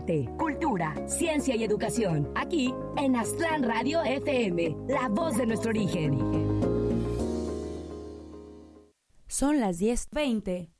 arte, cultura, ciencia y educación. Aquí en Aztlán Radio FM, la voz de nuestro origen. Son las 10:20.